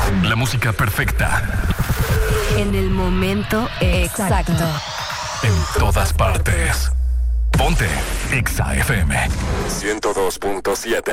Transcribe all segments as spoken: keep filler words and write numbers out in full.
La música perfecta. En el momento exacto. En todas partes. Ponte Exa F M ciento dos punto siete.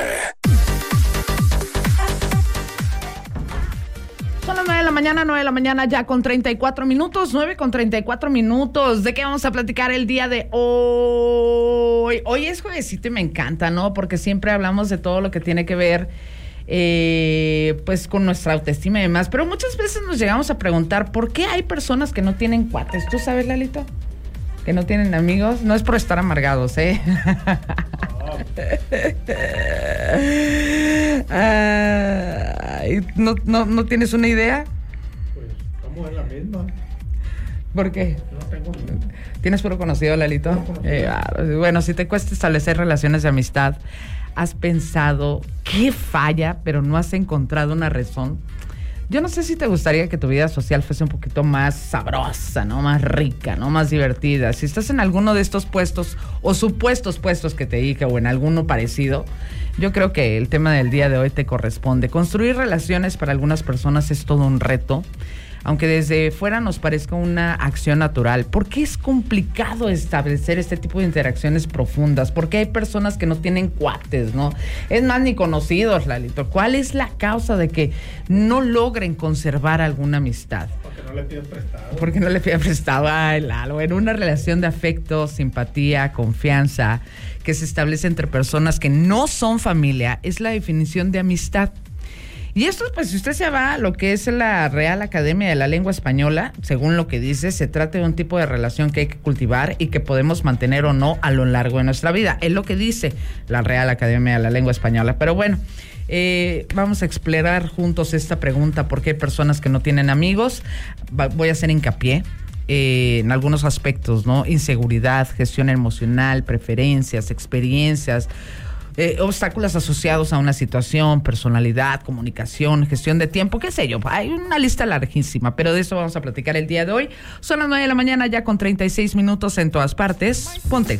Son las nueve de la mañana, nueve de la mañana ya con treinta y cuatro minutos, nueve con treinta y cuatro minutos. ¿De qué vamos a platicar el día de hoy? Hoy es juevesito y me encanta, ¿no? Porque siempre hablamos de todo lo que tiene que ver, eh, pues, con nuestra autoestima y demás. Pero muchas veces nos llegamos a preguntar, ¿por qué hay personas que no tienen cuates? ¿Tú sabes, Lalito? Que no tienen amigos. No es por estar amargados, ¿eh? Ay, ¿no, no, ¿No tienes una idea? Pues estamos en la misma. ¿Por qué? No tengo. ¿Tienes puro conocido, Lalito? Puro conocido. Eh, bueno, si te cuesta establecer relaciones de amistad, ¿has pensado qué falla, pero no has encontrado una razón? Yo no sé si te gustaría que tu vida social fuese un poquito más sabrosa, ¿no? Más rica, ¿no? Más divertida. Si estás en alguno de estos puestos o supuestos puestos que te dije o en alguno parecido, yo creo que el tema del día de hoy te corresponde. Construir relaciones para algunas personas es todo un reto, aunque desde fuera nos parezca una acción natural. ¿Por qué es complicado establecer este tipo de interacciones profundas? ¿Por qué hay personas que no tienen cuates, no? Es más, ni conocidos, Lalito. ¿Cuál es la causa de que no logren conservar alguna amistad? Porque no le piden prestado. Porque no le piden prestado. Ay, Lalo. En una relación de afecto, simpatía, confianza, que se establece entre personas que no son familia, es la definición de amistad. Y esto, pues, si usted se va a lo que es la Real Academia de la Lengua Española, según lo que dice, se trata de un tipo de relación que hay que cultivar y que podemos mantener o no a lo largo de nuestra vida. Es lo que dice la Real Academia de la Lengua Española. Pero bueno, eh, vamos a explorar juntos esta pregunta: ¿por qué hay personas que no tienen amigos? Va, voy a hacer hincapié eh, en algunos aspectos, ¿no? Inseguridad, gestión emocional, preferencias, experiencias, Eh, obstáculos asociados a una situación, personalidad, comunicación, gestión de tiempo, qué sé yo. Hay una lista larguísima, pero de eso vamos a platicar el día de hoy. Son las nueve de la mañana ya con treinta y seis minutos en todas partes. Ponte